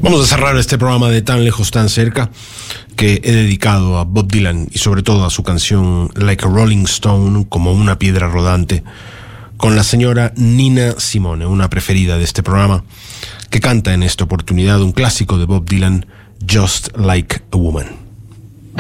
Vamos a cerrar este programa de Tan Lejos, Tan Cerca, que he dedicado a Bob Dylan y sobre todo a su canción Like a Rolling Stone, como una piedra rodante, con la señora Nina Simone, una preferida de este programa, que canta en esta oportunidad un clásico de Bob Dylan, Just Like a Woman.